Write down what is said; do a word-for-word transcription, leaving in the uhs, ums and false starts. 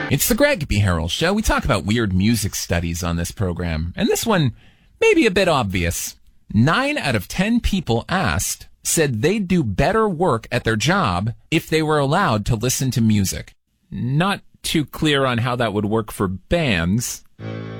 It's the Greg B. Harrell Show. We talk about weird music studies on this program. And this one may be a bit obvious. Nine out of ten people asked said they'd do better work at their job if they were allowed to listen to music. Not too clear on how that would work for bands.